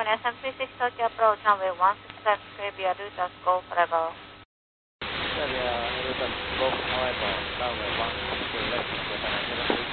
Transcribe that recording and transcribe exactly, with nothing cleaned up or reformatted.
S M three six Tokyo approach runway one six left, Caribbean Luton, go forever. Caribbean Luton, go however, runway one six left, Japan seven three.